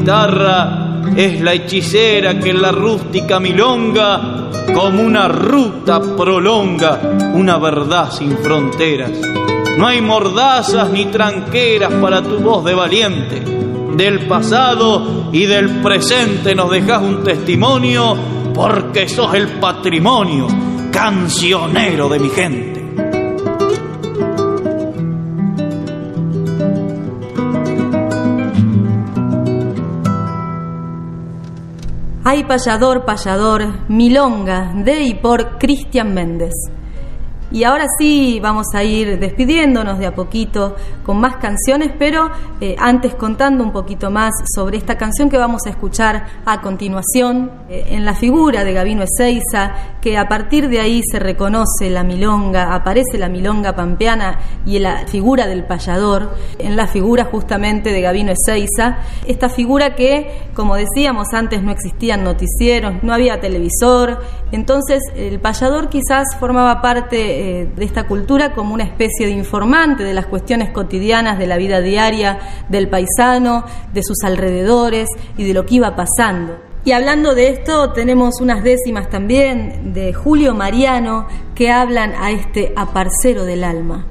guitarra es la hechicera que en la rústica milonga como una ruta prolonga una verdad sin fronteras. No hay mordazas ni tranqueras para tu voz de valiente. Del pasado y del presente nos dejás un testimonio, porque sos el patrimonio cancionero de mi gente. Ay, payador, payador, milonga, de y por Cristian Méndez. Y ahora sí vamos a ir despidiéndonos de a poquito con más canciones, pero antes contando un poquito más sobre esta canción que vamos a escuchar a continuación, en la figura de Gabino Ezeiza, que a partir de ahí se reconoce la milonga, aparece la milonga pampeana y la figura del payador, en la figura justamente de Gabino Ezeiza, esta figura que, como decíamos antes, no existían noticieros, no había televisor, entonces el payador quizás formaba parte de esta cultura como una especie de informante de las cuestiones cotidianas de la vida diaria del paisano, de sus alrededores y de lo que iba pasando. Y hablando de esto, tenemos unas décimas también de Julio Mariano que hablan a este aparcero del alma.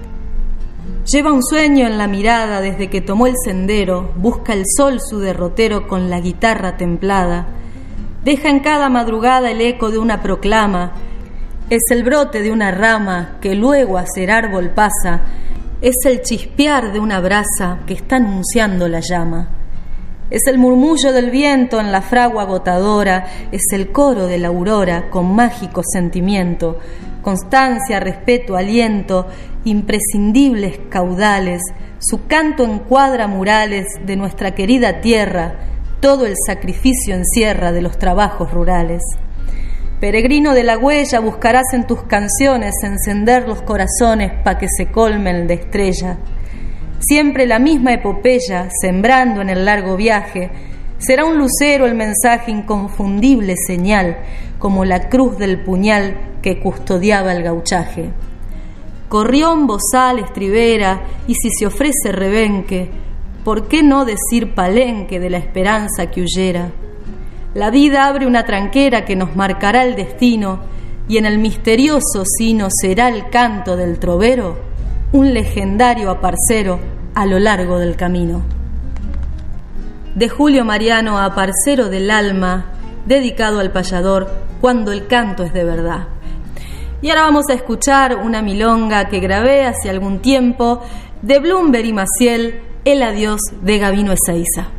Lleva un sueño en la mirada desde que tomó el sendero, busca el sol su derrotero con la guitarra templada, deja en cada madrugada el eco de una proclama. Es el brote de una rama que luego a ser árbol pasa, es el chispear de una brasa que está anunciando la llama. Es el murmullo del viento en la fragua agotadora, es el coro de la aurora con mágico sentimiento, constancia, respeto, aliento, imprescindibles caudales, su canto encuadra murales de nuestra querida tierra, todo el sacrificio encierra de los trabajos rurales. Peregrino de la huella, buscarás en tus canciones encender los corazones pa' que se colmen de estrella. Siempre la misma epopeya, sembrando en el largo viaje, será un lucero el mensaje inconfundible señal, como la cruz del puñal que custodiaba el gauchaje. Corrión, bozal, estribera, y si se ofrece rebenque, ¿por qué no decir palenque de la esperanza que huyera? La vida abre una tranquera que nos marcará el destino, y en el misterioso sino será el canto del trovero, un legendario aparcero a lo largo del camino. De Julio Mariano, Aparcero del alma, dedicado al payador cuando el canto es de verdad. Y ahora vamos a escuchar una milonga que grabé hace algún tiempo de Blumberg y Maciel, El adiós de Gabino Ezeiza.